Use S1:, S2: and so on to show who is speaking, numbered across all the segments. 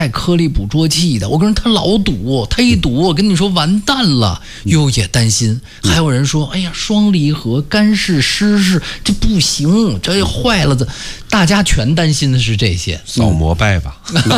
S1: 颗粒捕捉器的，我跟人他老赌，他一赌，我跟你说完蛋了，又也担心。还有人说，哎呀，双离合、干式、湿式，这不行，这要坏了的，大家全担心的是这些。
S2: 扫膜拜吧。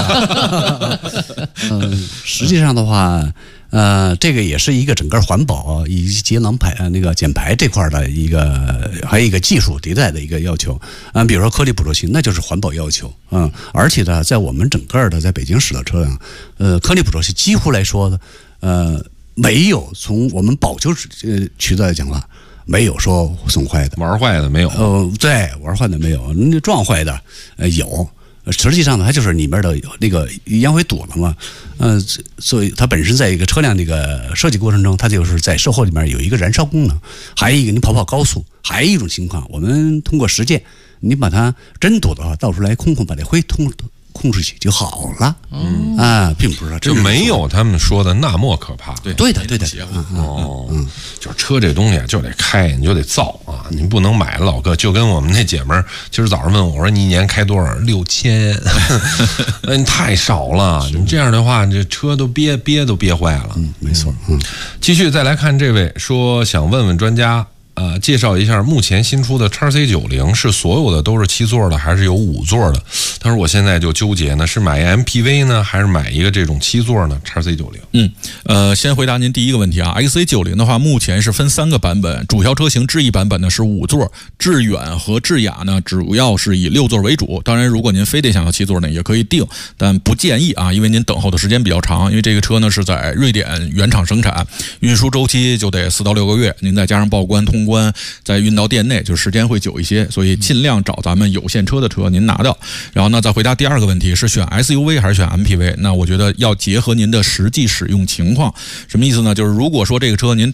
S3: 实际上的话，这个也是一个整个环保以及节能减排这块的一个，还有一个技术迭代的一个要求。比如说颗粒捕捉器，那就是环保要求。而且呢，在我们整个的在北京市的车辆，颗粒捕捉器几乎来说的，没有从我们保修渠道来讲话，没有说损坏的，
S2: 玩坏的没有。
S3: 对，玩坏的没有，那撞坏的有。实际上呢，它就是里面的那个烟灰堵了嘛，所以它本身在一个车辆这个设计过程中，它就是在售后里面有一个燃烧功能，还有一个你跑高速，还有一种情况，我们通过实践，你把它真堵的话，倒出来空把这灰控制起就好了。并不是说
S2: 就没有他们说的那么可怕。
S3: 对的。
S2: 就是车这东西就得开，你就得造啊，你不能买老哥。就跟我们那姐们儿今儿早上问我说：“你一年开多少？6000。”你太少了，你这样的话，这车都憋坏了。
S3: 没错。
S2: 继续再来看这位说，想问问专家。介绍一下目前新出的 XC90 是所有的都是7座的还是有5座的？他说我现在就纠结呢，是买 MPV 呢还是买一个这种7座呢 XC90？
S4: 先回答您第一个问题啊 ，XC90 的话目前是分3个版本，主销车型智逸版本呢是5座，致远和智雅呢主要是以6座为主。当然，如果您非得想要7座呢，也可以定，但不建议啊，因为您等候的时间比较长，因为这个车呢是在瑞典原厂生产，运输周期就得4到6个月，您再加上报关通关。再运到店内就时间会久一些，所以尽量找咱们有现车的车您拿到。然后呢，再回答第2个问题，是选 SUV 还是选 MPV？ 那我觉得要结合您的实际使用情况。什么意思呢？就是如果说这个车您